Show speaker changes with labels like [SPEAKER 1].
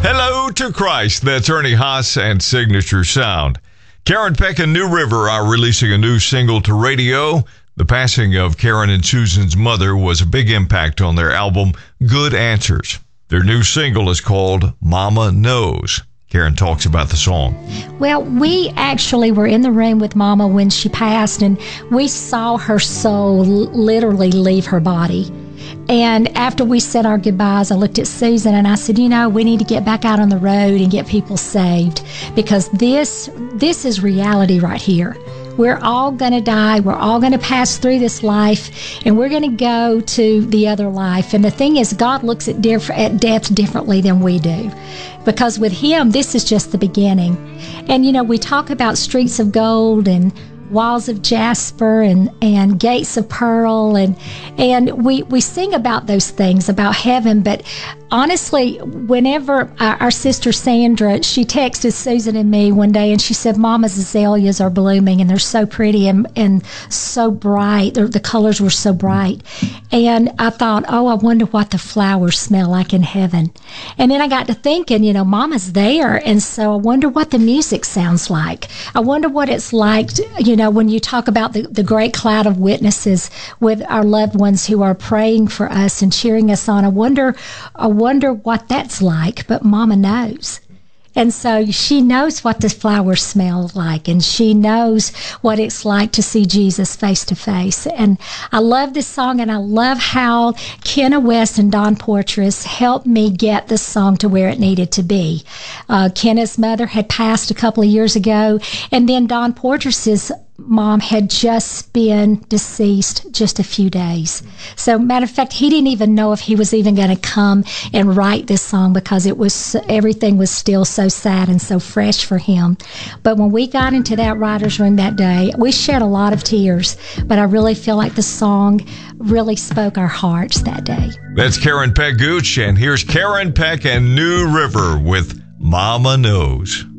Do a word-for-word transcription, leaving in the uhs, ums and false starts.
[SPEAKER 1] Hello to Christ. That's Ernie Haas and Signature Sound. Karen Peck and New River are releasing a new single to radio. The passing of Karen and Susan's mother was a big impact on their album, Good Answers. Their new single is called Mama Knows. Karen talks about the song.
[SPEAKER 2] Well, we actually were in the room with Mama when she passed, and we saw her soul literally leave her body. And after we said our goodbyes, I looked at Susan and I said, you know, we need to get back out on the road and get people saved, because this this is reality right here. We're all going to die. We're all going to pass through this life, and we're going to go to the other life. And the thing is, God looks at, diff- at death differently than we do, because with Him, this is just the beginning. And, you know, we talk about streets of gold and walls of jasper and, and gates of pearl, and and we, we sing about those things, about heaven. But honestly, whenever our, our sister Sandra, she texted Susan and me one day and she said, Mama's azaleas are blooming and they're so pretty and, and so bright. They're, the colors were so bright. And I thought, oh, I wonder what the flowers smell like in heaven. And then I got to thinking, you know, Mama's there. And so I wonder what the music sounds like. I wonder what it's like, to, you know, when you talk about the, the great cloud of witnesses with our loved ones who are praying for us and cheering us on. I wonder, I wonder what that's like, but Mama knows. And so she knows what the flowers smell like, and she knows what it's like to see Jesus face to face. And I love this song, and I love how Kenna West and Don Portress helped me get the song to where it needed to be. Uh, Kenna's mother had passed a couple of years ago, and then Don Portress's mom had just been deceased just a few days. So, matter of fact, he didn't even know if he was even going to come and write this song, because it was everything was still so sad and so fresh for him. But when we got into that writer's room that day, we shed a lot of tears, but I really feel like the song really spoke our hearts that day.
[SPEAKER 1] That's Karen Peck Gooch, and here's Karen Peck and New River with Mama Knows.